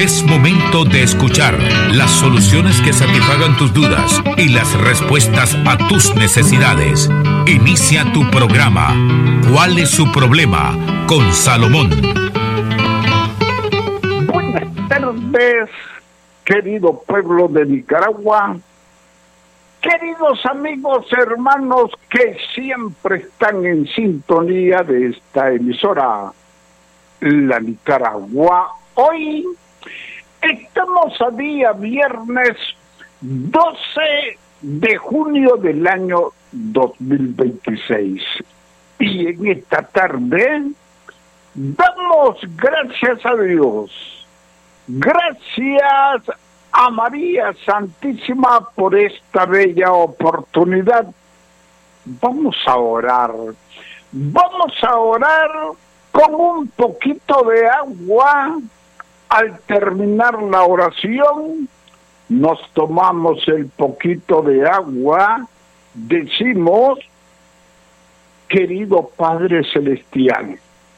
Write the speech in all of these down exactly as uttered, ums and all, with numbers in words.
Es momento de escuchar las soluciones que satisfagan tus dudas y las respuestas a tus necesidades. Inicia tu programa. ¿Cuál es su problema? Con Salomón. Buenas tardes, querido pueblo de Nicaragua. Queridos amigos, hermanos que siempre están en sintonía de esta emisora, La Nicaragua. Hoy estamos a día viernes doce de junio del año dos mil veintiséis. Y en esta tarde damos gracias a Dios. Gracias a María Santísima por esta bella oportunidad. Vamos a orar. Vamos a orar con un poquito de agua. Al terminar la oración, nos tomamos el poquito de agua, decimos: querido Padre Celestial,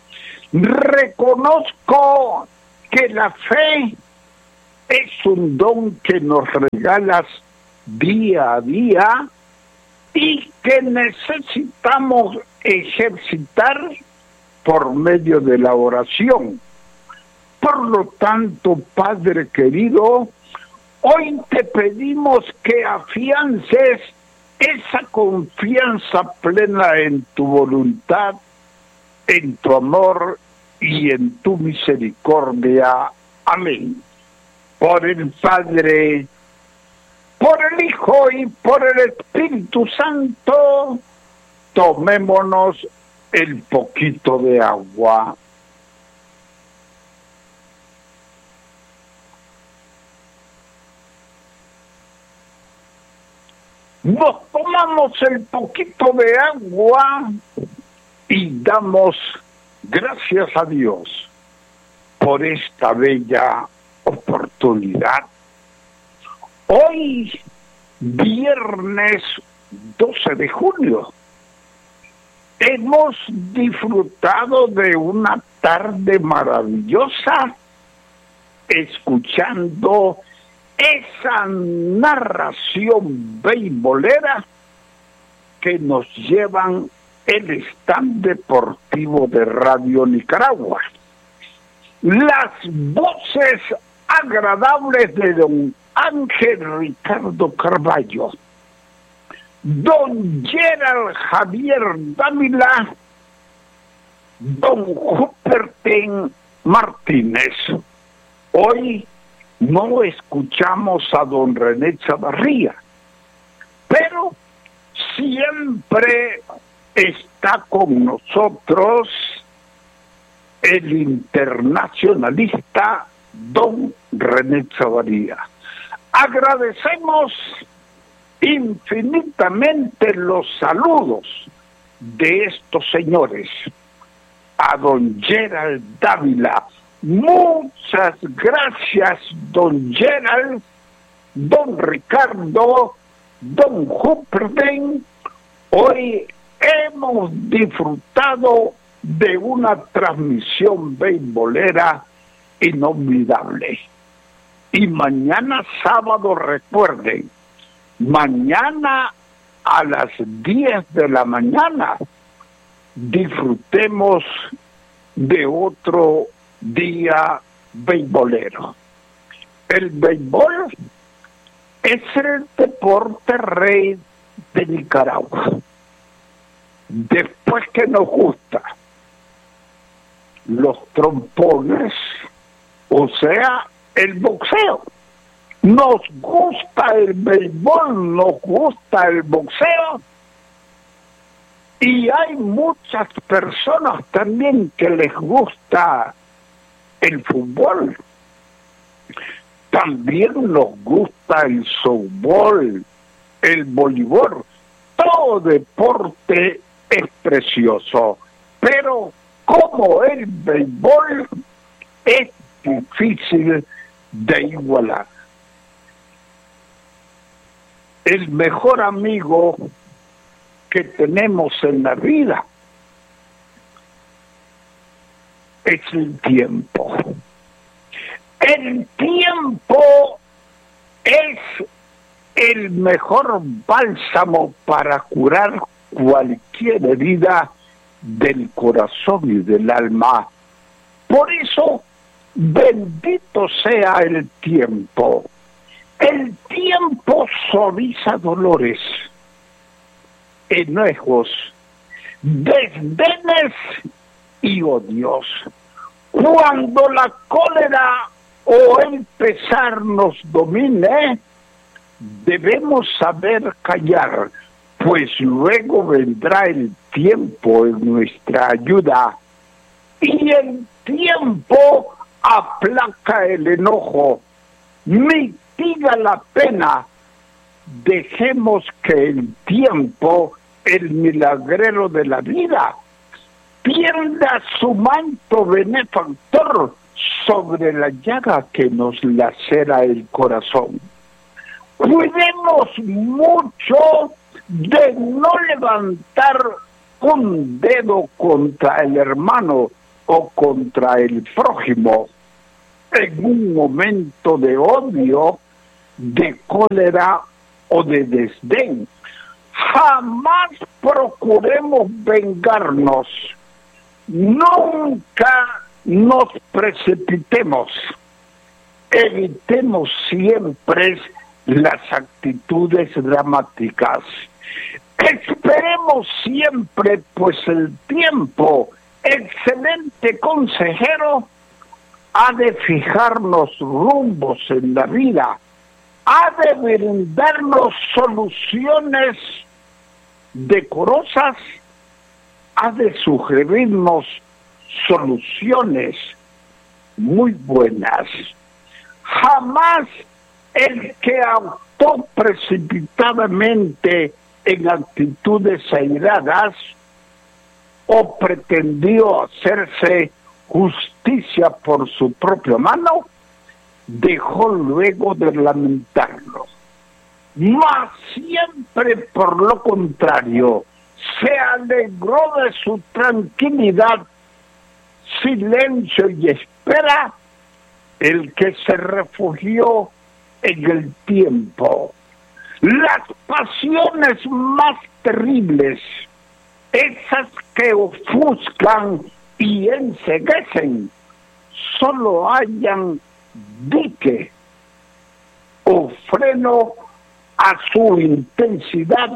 reconozco que la fe es un don que nos regalas día a día y que necesitamos ejercitar por medio de la oración. Por lo tanto, Padre querido, hoy te pedimos que afiances esa confianza plena en tu voluntad, en tu amor y en tu misericordia. Amén. Por el Padre, por el Hijo y por el Espíritu Santo, tomémonos el poquito de agua. Nos tomamos el poquito de agua y damos gracias a Dios por esta bella oportunidad. Hoy, viernes doce de junio, hemos disfrutado de una tarde maravillosa escuchando esa narración beisbolera que nos llevan el stand deportivo de Radio Nicaragua. Las voces agradables de don Ángel Ricardo Carballo, don Gerald Javier Dávila, don Huperten Martínez. Hoy no escuchamos a don René Chavarría, pero siempre está con nosotros el internacionalista don René Chavarría. Agradecemos infinitamente los saludos de estos señores. A don Gerald Dávila, muchas gracias, don Gerald, don Ricardo, don Huperten. Hoy hemos disfrutado de una transmisión beisbolera inolvidable. Y mañana sábado, recuerden, mañana a las diez de la mañana disfrutemos de otro día beisbolero. El béisbol es el deporte rey de Nicaragua. Después que nos gusta los trompones, o sea, el boxeo. Nos gusta el béisbol, nos gusta el boxeo, y hay muchas personas también que les gusta el fútbol. También nos gusta el softball, el voleibol. Todo deporte es precioso, pero como el béisbol es difícil de igualar. El mejor amigo que tenemos en la vida es el tiempo. El tiempo es el mejor bálsamo para curar cualquier herida del corazón y del alma. Por eso, bendito sea el tiempo. El tiempo suaviza dolores, enojos, desdenes y odios. Cuando la cólera o el pesar nos domine, debemos saber callar, pues luego vendrá el tiempo en nuestra ayuda. Y el tiempo aplaca el enojo, mitiga la pena. Dejemos que el tiempo, el milagrero de la vida, pierda su manto benefactor sobre la llaga que nos lacera el corazón. Cuidemos mucho de no levantar un dedo contra el hermano o contra el prójimo en un momento de odio, de cólera o de desdén. Jamás procuremos vengarnos. Nunca nos precipitemos. Evitemos siempre las actitudes dramáticas. Esperemos siempre, pues el tiempo, excelente consejero, ha de fijarnos rumbos en la vida, ha de brindarnos soluciones decorosas, ha de sugerirnos soluciones muy buenas. Jamás el que actuó precipitadamente en actitudes airadas o pretendió hacerse justicia por su propia mano, dejó luego de lamentarlo. Mas siempre por lo contrario, se alegró de su tranquilidad, silencio y espera, el que se refugió en el tiempo. Las pasiones más terribles, esas que ofuscan y enceguecen, solo hallan dique o freno a su intensidad,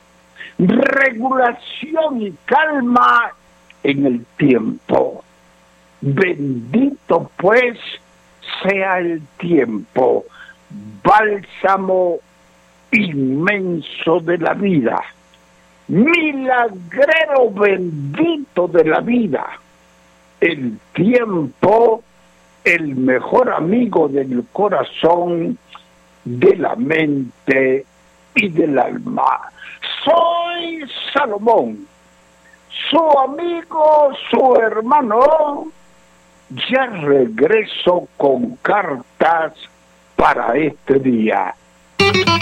regulación y calma en el tiempo. Bendito pues sea el tiempo, bálsamo inmenso de la vida, milagrero bendito de la vida. El tiempo, el mejor amigo del corazón, de la mente y del alma. Soy Salomón, su amigo, su hermano. Ya regreso con cartas para este día.